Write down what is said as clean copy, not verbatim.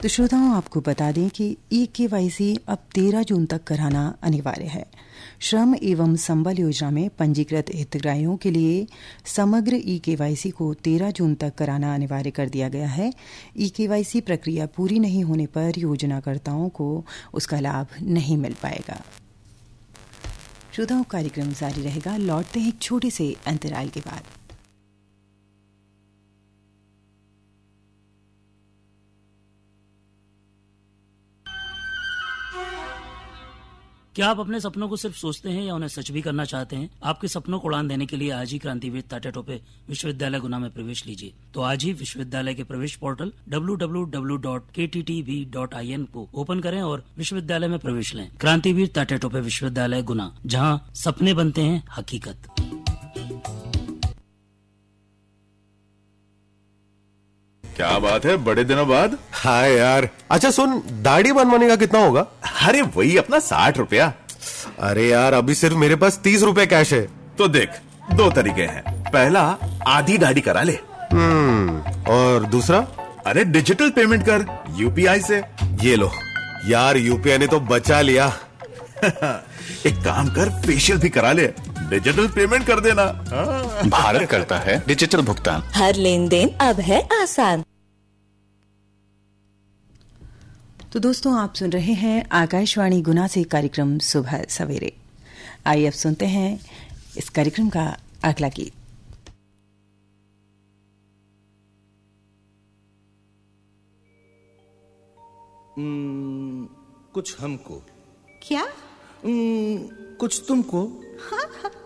तो श्रोताओं, आपको बता दें कि ई-केवाईसी अब 13 जून तक कराना अनिवार्य है। श्रम एवं संबल योजना में पंजीकृत हितग्राहियों के लिए समग्र ई-केवाईसी को 13 जून तक कराना अनिवार्य कर दिया गया है। ई-केवाईसी प्रक्रिया पूरी नहीं होने पर योजनाकर्ताओं को उसका लाभ नहीं मिल पाएगा। श्रोताओं, कार्यक्रम जारी रहेगा। लौटते हैं एक छोटे से अंतराल के बाद। क्या आप अपने सपनों को सिर्फ सोचते हैं या उन्हें सच भी करना चाहते हैं? आपके सपनों को उड़ान देने के लिए आज ही क्रांतिवीर तात्या टोपे विश्वविद्यालय गुना में प्रवेश लीजिए। तो आज ही विश्वविद्यालय के प्रवेश पोर्टल www.kttb.in को ओपन करें और विश्वविद्यालय में प्रवेश लें। क्रांतिवीर तात्या टोपे विश्वविद्यालय गुना, जहां सपने बनते हैं हकीकत। क्या बात है, बड़े दिनों बाद। हाँ यार। अच्छा सुन, दाढ़ी बनवाने का कितना होगा? अरे वही अपना 60 रुपया। अरे यार, अभी सिर्फ मेरे पास 30 रुपए कैश है। तो देख, 2 तरीके हैं। पहला, आधी दाढ़ी करा ले। और दूसरा? अरे डिजिटल पेमेंट कर यूपीआई से। ये लो यार, यूपीआई ने तो बचा लिया। एक काम कर, फेशियल भी करा ले, डिजिटल पेमेंट कर देना। भारत करता है डिजिटल भुगतान। हर लेन देन अब है आसान। तो दोस्तों, आप सुन रहे हैं आकाशवाणी गुना से कार्यक्रम सुबह सवेरे। आइए अब सुनते हैं इस कार्यक्रम का अगला गीत। कुछ हमको, क्या? कुछ तुमको। हाँ हाँ।